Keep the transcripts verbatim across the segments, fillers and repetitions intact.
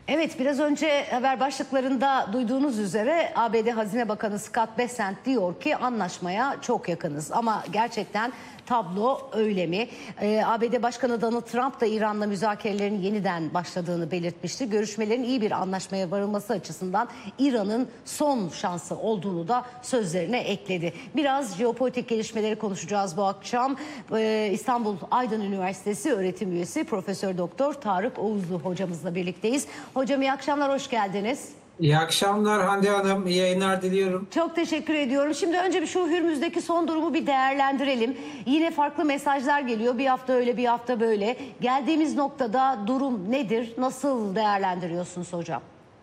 Evet, biraz önce haber başlıklarında duyduğunuz üzere A B D Hazine Bakanı Scott Bessent diyor ki anlaşmaya çok yakınız. Ama gerçekten tablo öyle mi? Ee, A B D Başkanı Donald Trump da İran'la müzakerelerin yeniden başladığını belirtmişti. Görüşmelerin iyi bir anlaşmaya varılması açısından İran'ın son şansı olduğunu da sözlerine ekledi. Biraz jeopolitik gelişmeleri konuşacağız bu akşam. Ee, İstanbul Aydın Üniversitesi öğretim üyesi Profesör Doktor Tarık Oğuzlu hocamızla birlikteyiz. Hocam iyi akşamlar, hoş geldiniz. İyi akşamlar Hande Hanım, iyi yayınlar diliyorum. Çok teşekkür ediyorum. Şimdi önce bir şu Hürmüz'deki son durumu bir değerlendirelim. Yine farklı mesajlar geliyor. Bir hafta öyle, bir hafta böyle. Geldiğimiz noktada durum nedir? Nasıl değerlendiriyorsunuz hocam?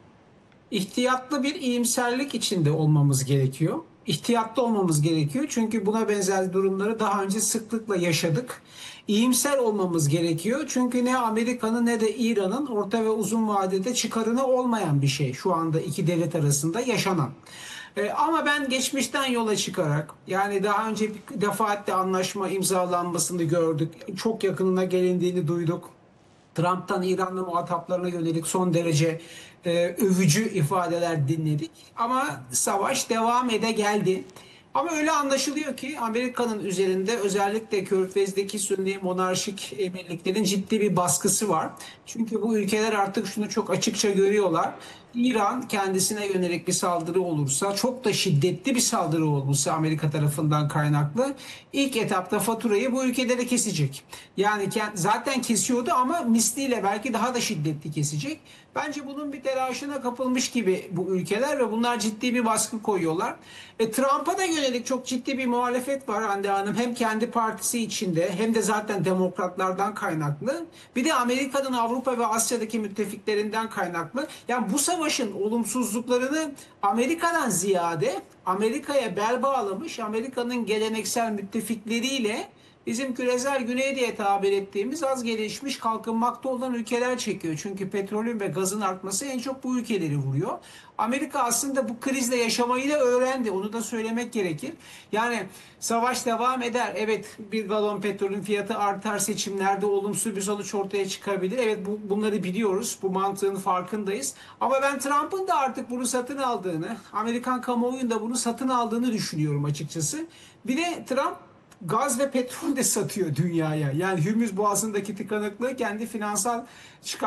İhtiyatlı bir iyimserlik içinde olmamız gerekiyor. İhtiyatlı olmamız gerekiyor çünkü buna benzer durumları daha önce sıklıkla yaşadık. İyimser olmamız gerekiyor çünkü ne Amerika'nın ne de İran'ın orta ve uzun vadede çıkarını olmayan bir şey şu anda iki devlet arasında yaşanan. Ee, ama ben geçmişten yola çıkarak, yani daha önce bir defaatle anlaşma imzalanmasını gördük. Çok yakınına gelindiğini duyduk. Trump'tan İranlı muhataplarına yönelik son derece e, övücü ifadeler dinledik. Ama savaş devam ede geldi. Ama öyle anlaşılıyor ki Amerika'nın üzerinde özellikle Körfez'deki Sünni monarşik emirliklerin ciddi bir baskısı var. Çünkü bu ülkeler artık şunu çok açıkça görüyorlar. İran kendisine yönelik bir saldırı olursa, çok da şiddetli bir saldırı olursa Amerika tarafından kaynaklı, ilk etapta faturayı bu ülkelere kesecek. Yani zaten kesiyordu ama misliyle belki daha da şiddetli kesecek. Bence bunun bir telaşına kapılmış gibi bu ülkeler ve bunlar ciddi bir baskı koyuyorlar. E, Trump'a da yönelik çok ciddi bir muhalefet var Hande Hanım. Hem kendi partisi içinde hem de zaten demokratlardan kaynaklı. Bir de Amerika'nın Avrupa ve Asya'daki müttefiklerinden kaynaklı. Yani bu savaşın olumsuzluklarını Amerika'dan ziyade Amerika'ya bel bağlamış, Amerika'nın geleneksel müttefikleriyle bizim küresel güney diye tabir ettiğimiz az gelişmiş, kalkınmakta olan ülkeler çekiyor. Çünkü petrolün ve gazın artması en çok bu ülkeleri vuruyor. Amerika aslında bu krizle yaşamayı da öğrendi. Onu da söylemek gerekir. Yani savaş devam eder. Evet, bir galon petrolün fiyatı artar, seçimlerde olumsuz bir sonuç ortaya çıkabilir. Evet, bu, bunları biliyoruz. Bu mantığın farkındayız. Ama ben Trump'ın da artık bunu satın aldığını, Amerikan kamuoyunun da bunu satın aldığını düşünüyorum açıkçası. Bir de Trump gaz ve petrol de satıyor dünyaya. Yani Hürmüz Boğazı'ndaki tıkanıklığı kendi finansal çıkar